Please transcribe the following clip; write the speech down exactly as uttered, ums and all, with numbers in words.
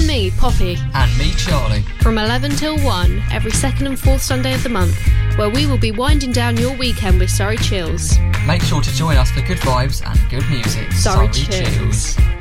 me, Poppy. And me, Charlie. From eleven till one, every second and fourth Sunday of the month, where we will be winding down your weekend with Surrey Chills. Make sure to join us for good vibes and good music. Surrey, Surrey Chills. Chills.